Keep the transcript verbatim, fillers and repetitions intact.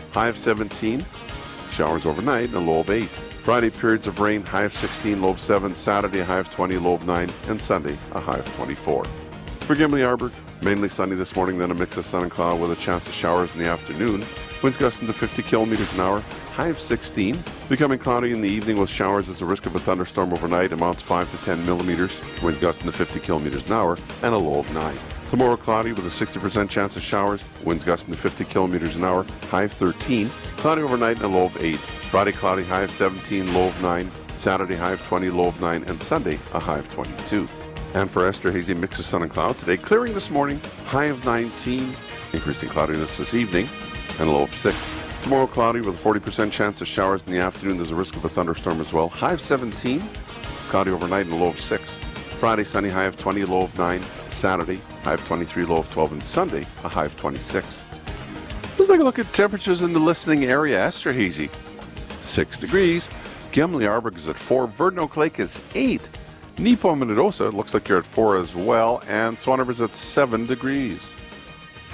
high of seventeen. Showers overnight and a low of eight. Friday, periods of rain, high of sixteen, low of seven. Saturday, a high of twenty, low of nine. And Sunday, a high of twenty-four. For Gimli-Arberg, mainly sunny this morning, then a mix of sun and cloud with a chance of showers in the afternoon. Winds gusting to fifty kilometers an hour, high of sixteen. Becoming cloudy in the evening with showers as a risk of a thunderstorm overnight, amounts five to ten millimeters. Winds gusting to fifty kilometers an hour, and a low of nine. Tomorrow, cloudy with a sixty percent chance of showers. Winds gusting to fifty kilometers an hour, high of thirteen. Cloudy overnight and a low of eight. Friday, cloudy, high of seventeen, low of nine. Saturday, high of twenty, low of nine. And Sunday, a high of twenty-two. And for Esterhazy, mix of sun and cloud today. Clearing this morning, high of nineteen. Increasing cloudiness this evening, and a low of six. Tomorrow, cloudy with a forty percent chance of showers in the afternoon. There's a risk of a thunderstorm as well. High of seventeen. Cloudy overnight and a low of six. Friday, sunny, high of twenty, low of nine. Saturday, high of twenty-three, low of twelve. And Sunday, a high of twenty-six. Let's take a look at temperatures in the listening area. Esterhazy, six degrees. Gimli-Arberg is at four. Verdon Oak Lake is eight. Nepo Minnedosa looks like you're at four as well. And Swan River's at seven degrees.